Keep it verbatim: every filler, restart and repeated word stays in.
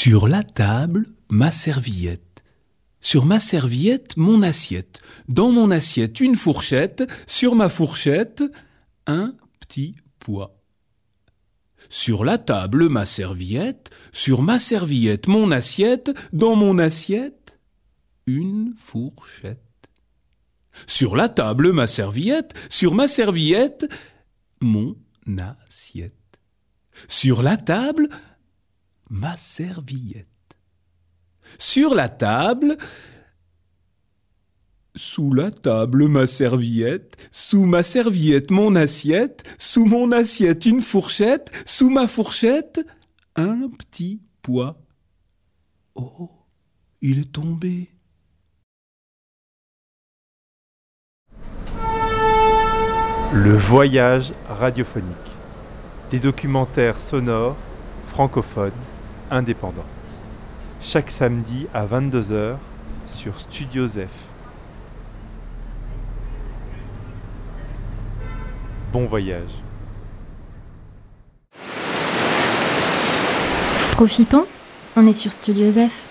Sur la table, ma serviette. Sur ma serviette, mon assiette. Dans mon assiette, une fourchette. Sur ma fourchette, un petit pois. Sur la table, ma serviette. Sur ma serviette, mon assiette. Dans mon assiette, une fourchette. Sur la table, ma serviette. Sur ma serviette, mon assiette. Sur la table, ma serviette. Sur la table, sous la table, ma serviette. Sous ma serviette, mon assiette. Sous mon assiette, une fourchette. Sous ma fourchette, un petit pois. Oh, il est tombé. Le voyage radiophonique. Des documentaires sonores, francophones, indépendants. Chaque samedi à vingt-deux heures sur Studio Zef. Bon voyage. Profitons, on est sur Studio Zef.